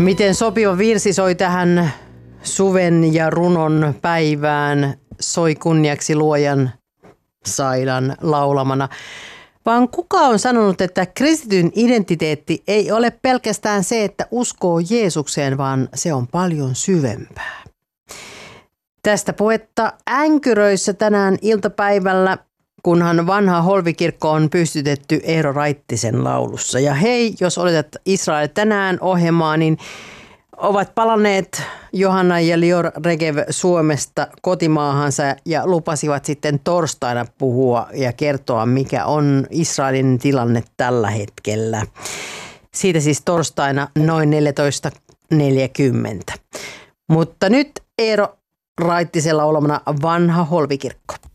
Miten sopiva virsi soi tähän suven ja runon päivään, soi kunniaksi luojan saidan laulamana. Vaan kuka on sanonut, että kristityn identiteetti ei ole pelkästään se, että uskoo Jeesukseen, vaan se on paljon syvempää. Tästä puhetta änkyröissä tänään iltapäivällä, kunhan vanha holvikirkko on pystytetty Eero Raittisen laulussa. Ja hei, jos odotat Israel tänään ohjelmaa, niin ovat palanneet Johanna ja Lior Regev Suomesta kotimaahansa ja lupasivat sitten torstaina puhua ja kertoa, mikä on Israelin tilanne tällä hetkellä. Siitä siis torstaina noin 14.40. Mutta nyt Eero Raittisella olemana vanha holvikirkko.